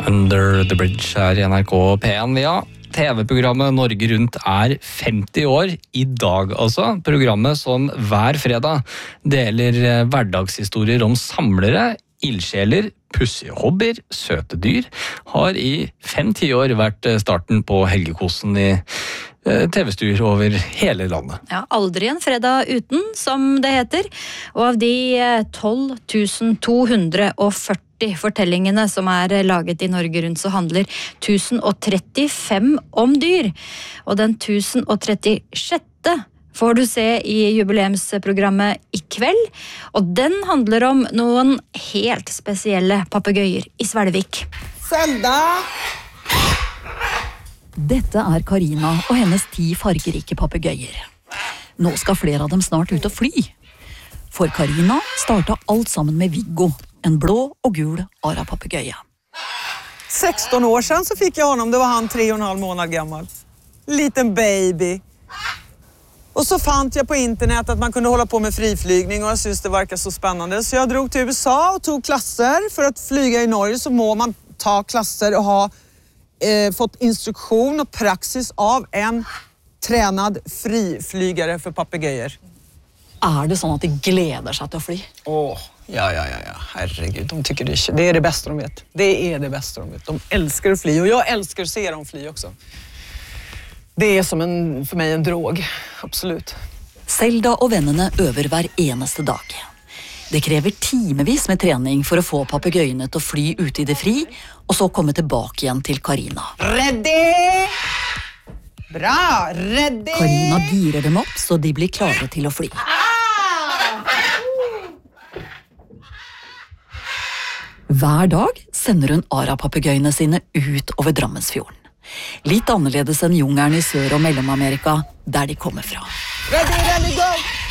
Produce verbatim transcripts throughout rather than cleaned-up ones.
Under the Bridge her I N R K P en, ja. T V-programmet Norge Rundt er femti år i dag, altså. Programmet som hver fredag deler hverdagshistorier om samlere, ildsjeler, pussige hobbyer, søte dyr, har i fem tiår vært starten på helgekosen i T V-stuer over hele landet. Ja, aldri en fredag uten, som det heter. Og av de tolv tusen to hundre og førti fortellingene som er laget i Norge Rundt, så handler tusen og trettifem om dyr. Og den tusen og trettisjette får du se i jubileumsprogrammet i kveld. Og den handler om noen helt spesielle papegøyer i Svelvik. Selda! Dette er Karina og hennes ti fargerike papegøyer. Nå skal flere av dem snart ut og fly. For Karina startet alt sammen med Viggo, en blå og gul ara-papegøye. sexton år sedan så fick jag honom, det var han tre och en halv månad gammal. Liten baby. Och så fann jag på internet att man kunde hålla på med friflygning och jag syns det verkar så spännande. Så jag drog till U S A och tog klasser. För att flyga i Norge så må man ta klasser och ha eh, fått instruktion och praxis av en tränad friflygare för papegøyer. Er det sånn at de gleder seg til å fly? Åh, ja, ja, ja, ja. Herregud, de tycker det är, det är det bästa de vet. Det är det bästa de vet. De älskar att fly och jag älskar att se dem fly också. Det är som en, för mig en drog, absolut. Selda og vennene øver hver eneste dag. Det krever timevis med trening for å få papegøyene til å fly ute i det fri, og så komme tilbake igjen til Karina. Ready! Bra, ready! Karina girer dem opp, så de blir klare til å fly. Hver dag sender hun ara-papegøyene sine ut over Drammensfjorden. Litt annerledes enn jungelen i Sør- og Mellom-Amerika, der de kommer fra. Ready, ready, go!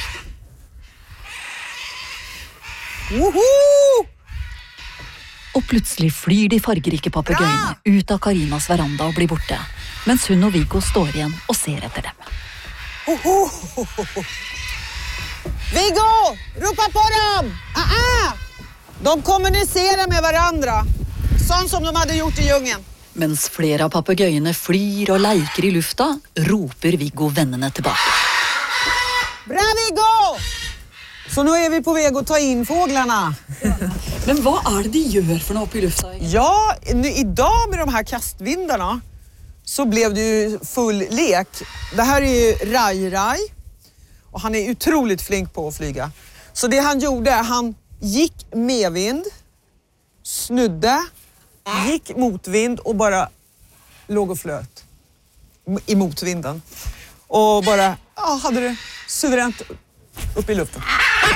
Woohoo! Og plutselig flyr de fargerike papegøyene ut av Karinas veranda og blir borte, mens hun og Viggo står igjen og ser etter dem. Woohoo! Viggo! Ropa på dem! Ah, ah! De kommuniserer med hverandre, sånn som de hadde gjort i jungen. Mens flere av papegøyene flyr og leker i lufta, roper Viggo vennene tilbake. Bra, Viggo! Så nå er vi på vei å ta inn fåglene. Men hva er det de gjør for noe oppe i lufta? Ja, nu, idag med de her kastvindarna så blev det ju full lek. Det här är ju Rai Rai och han är otroligt flink på att flyga. Så det han gjorde, han gick med vind, snudde, gick mot vind och bara låg och flöt i motvinden. Och bara ja, hade det suveränt upp i luften.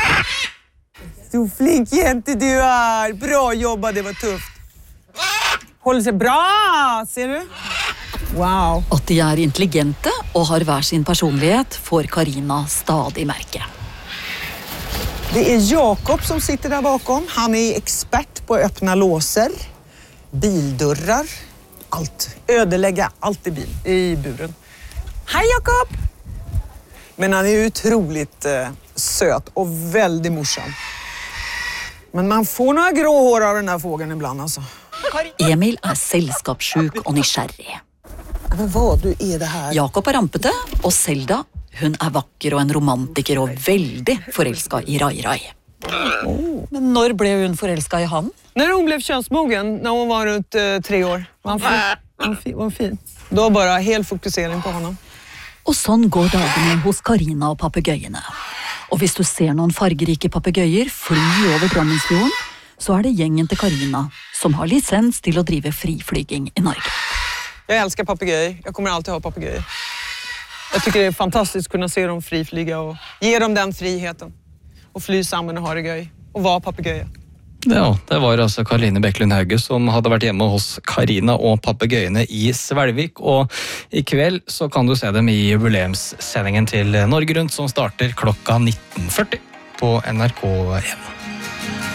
Så flink jente du är. Bra jobbat, det var tufft. Håller sig bra, ser du? Wow. At de er intelligente og har hver sin personlighet, får Karina stadig merke. Det är Jakob som sitter där bakom. Han är expert på att öppna låser, bildörrar, allt. Ödelägga allt i, bil, i buren. Hej Jakob! Men han är otroligt eh, söt och väldigt morsan. Men man får några grå hår av den här fågeln ibland alltså. Emil er selskapssjuk og nysgjerrig. Men vad du är det här? Jakob er rampete, og Selda, hun er vakker og en romantiker og veldig forelsket i Rai Rai. Oh. Men når ble hun forelsket i han? När hon blev könsmogen, när hon var runt eh, tre år. Var fin. Var fin, var fin. Då bara helt fokusering på honom. Og sånn går dagene hos Karina og papegøyene. Og hvis du ser noen fargerike papegøyer fly over Drammensfjorden, så er det gjengen til Karina som har lisens til å drive friflyging i Norge. Jag älskar papegøyer. Jag kommer alltid ha papegøyer. Jag tycker det är fantastiskt att kunna se dem friflyga och ge dem den friheten. Och fly sammen och ha det gøy. Och vara papegøyer. Ja, det var altså Karoline Bekkelund Hauge som hadde vært hjemme hos Karina og papegøyene i Svelvik, og i kveld så kan du se dem i jubileumssendingen til Norge Rundt som starter klokka nitten førti på N R K en.